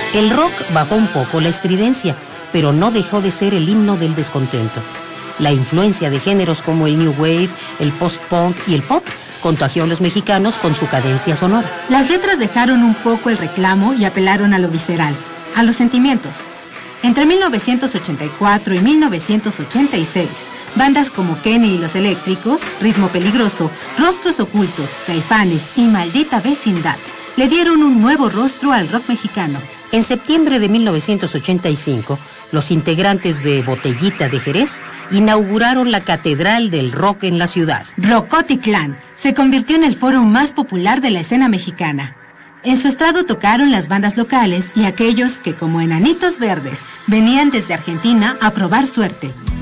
El rock bajó un poco la estridencia, pero no dejó de ser el himno del descontento. La influencia de géneros como el New Wave, el post-punk y el pop contagió a los mexicanos con su cadencia sonora. Las letras dejaron un poco el reclamo y apelaron a lo visceral, a los sentimientos. Entre 1984 y 1986, bandas como Kenny y los Eléctricos, Ritmo Peligroso, Rostros Ocultos, Caifanes y Maldita Vecindad le dieron un nuevo rostro al rock mexicano. En septiembre de 1985, los integrantes de Botellita de Jerez inauguraron la Catedral del Rock en la ciudad. Rocotitlán se convirtió en el foro más popular de la escena mexicana. En su estrado tocaron las bandas locales y aquellos que, como Enanitos Verdes, venían desde Argentina a probar suerte.